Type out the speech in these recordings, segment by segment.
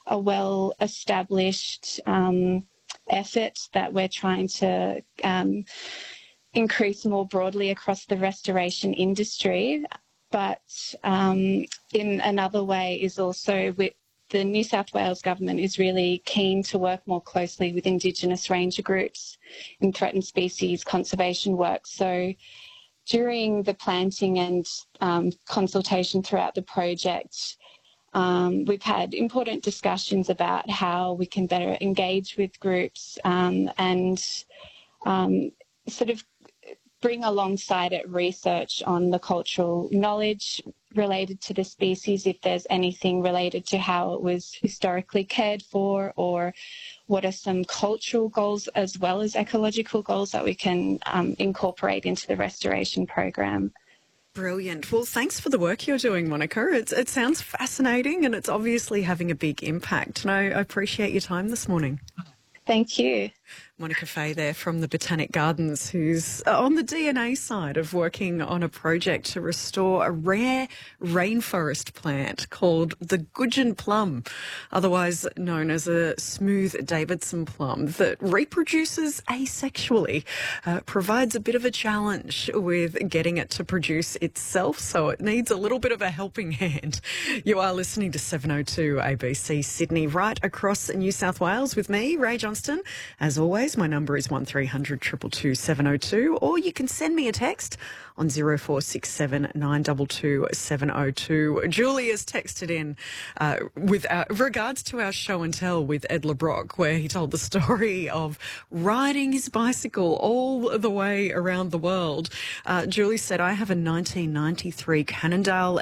a well-established effort that we're trying to increase more broadly across the restoration industry. But in another way is also with the New South Wales government is really keen to work more closely with Indigenous ranger groups in threatened species conservation work. So during the planting and consultation throughout the project, we've had important discussions about how we can better engage with groups and sort of bring alongside it research on the cultural knowledge related to the species, if there's anything related to how it was historically cared for, or what are some cultural goals as well as ecological goals that we can incorporate into the restoration program. Brilliant. Well, thanks for the work you're doing, Monica. It sounds fascinating and it's obviously having a big impact. And I appreciate your time this morning. Thank you. Monica Fay there from the Botanic Gardens, who's on the DNA side of working on a project to restore a rare rainforest plant called the gudgeon plum, otherwise known as a smooth Davidson plum, that reproduces asexually. Provides a bit of a challenge with getting it to produce itself, so it needs a little bit of a helping hand. You are listening to 702 ABC Sydney, right across New South Wales with me, Ray Johnston. As always, my number is 1300 222 702, or you can send me a text on 0467 922 702. Julia's texted in with regards to our show and tell with Ed LeBrock, where he told the story of riding his bicycle all the way around the world. Julie said, I have a 1993 Cannondale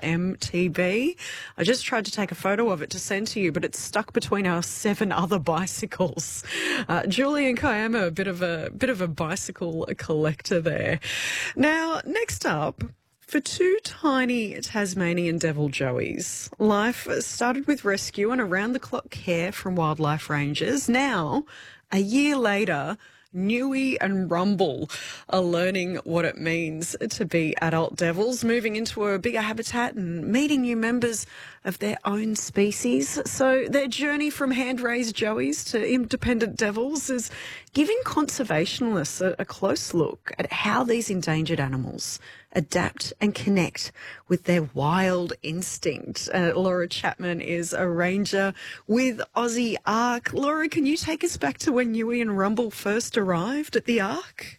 MTB. I just tried to take a photo of it to send to you, but it's stuck between our 7 other bicycles. Julie and Kiama, a bit of a bicycle collector there. Now, next up, for 2 tiny Tasmanian devil joeys, life started with rescue and around-the-clock care from wildlife rangers. Now, a year later, Newey and Rumble are learning what it means to be adult devils, moving into a bigger habitat and meeting new members of their own species. So their journey from hand-raised joeys to independent devils is giving conservationists a close look at how these endangered animals adapt and connect with their wild instinct. Laura Chapman is a ranger with Aussie Ark. Laura, can you take us back to when Newey and Rumble first arrived at the Ark?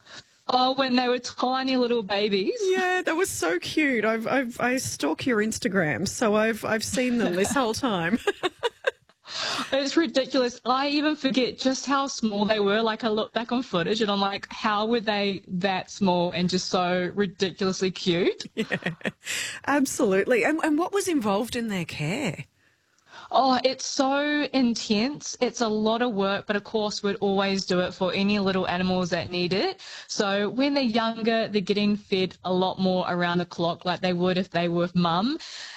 Oh, when they were tiny little babies. Yeah, that was so cute. I stalk your Instagram, so I've seen them this whole time. It's ridiculous. I even forget just how small they were. Like, I look back on footage and I'm like, how were they that small and just so ridiculously cute? Yeah, absolutely. And what was involved in their care? Oh, it's so intense. It's a lot of work, but of course we'd always do it for any little animals that need it. So when they're younger, they're getting fed a lot more around the clock like they would if they were with mum.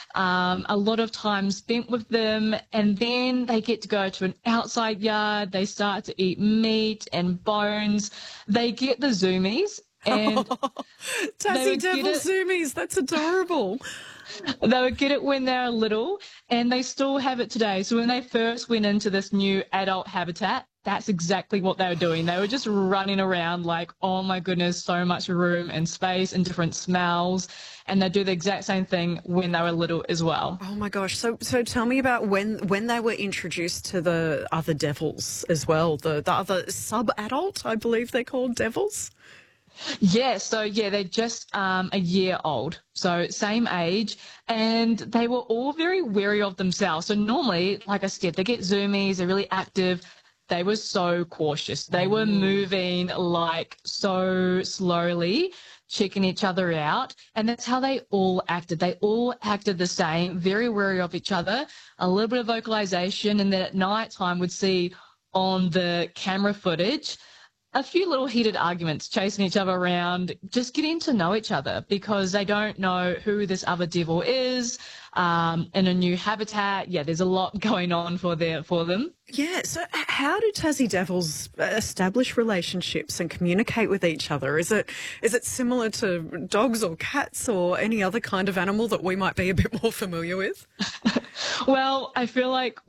A lot of time spent with them, and then they get to go to an outside yard. They start to eat meat and bones. They get the zoomies. And Tassie devil zoomies, that's adorable. They would get it when they were little, and they still have it today. So when they first went into this new adult habitat, that's exactly what they were doing. They were just running around like, oh my goodness, so much room and space and different smells. And they do the exact same thing when they were little as well. Oh my gosh. So tell me about when they were introduced to the other devils as well, the other sub-adult, I believe they're called devils. Yeah, they're just a year old, so same age, and they were all very wary of themselves. So normally, like I said, they get zoomies, they're really active. They were so cautious. They were moving like so slowly, checking each other out, and that's how they all acted. They all acted the same, very wary of each other, a little bit of vocalization, and then at night time would see on the camera footage a few little heated arguments, chasing each other around, just getting to know each other because they don't know who this other devil is in a new habitat. Yeah, there's a lot going on for them. Yeah, so how do Tassie devils establish relationships and communicate with each other? Is it similar to dogs or cats or any other kind of animal that we might be a bit more familiar with? Well, I feel like